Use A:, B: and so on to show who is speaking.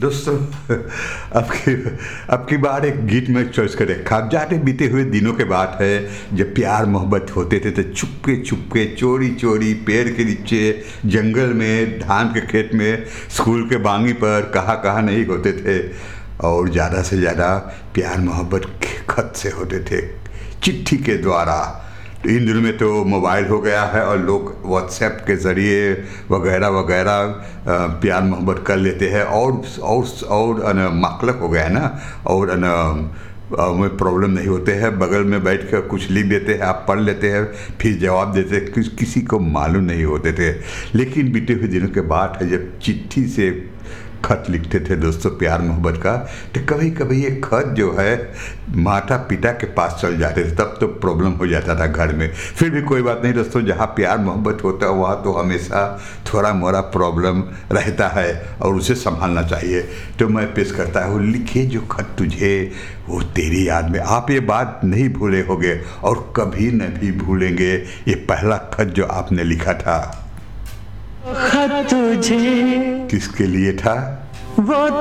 A: दोस्तों, अब की बार एक गीत में चॉइस करें। खाबजाते बीते हुए दिनों के बात है जब प्यार मोहब्बत होते थे तो चुपके चुपके चोरी चोरी पेड़ के नीचे, जंगल में, धान के खेत में, स्कूल के बांगी पर, कहाँ कहाँ नहीं होते थे। और ज़्यादा से ज़्यादा प्यार मोहब्बत खत से होते थे, चिट्ठी के द्वारा। इन दिनों में तो मोबाइल हो गया है और लोग व्हाट्सएप के ज़रिए वगैरह वगैरह प्यार मोहब्बत कर लेते हैं। और मखलक हो गया है ना। और में प्रॉब्लम नहीं होते हैं, बगल में बैठ कर कुछ लिख देते हैं, आप पढ़ लेते हैं, फिर जवाब देते हैं, किसी को मालूम नहीं होते थे। लेकिन बीते हुए दिनों के बाद है जब चिट्ठी से खत लिखते थे दोस्तों प्यार मोहब्बत का, तो कभी कभी ये खत जो है माता पिता के पास चल जाते थे, तब तो प्रॉब्लम हो जाता था घर में। फिर भी कोई बात नहीं दोस्तों, जहाँ प्यार मोहब्बत होता है वहाँ तो हमेशा थोड़ा मोड़ा प्रॉब्लम रहता है और उसे संभालना चाहिए। तो मैं पेश करता हूँ, लिखे जो खत तुझे वो तेरी याद में। आप ये बात नहीं भूले होगे और कभी न भी भूलेंगे, ये पहला खत जो आपने लिखा था।
B: खत तुझे
A: किसके लिए था?
B: वो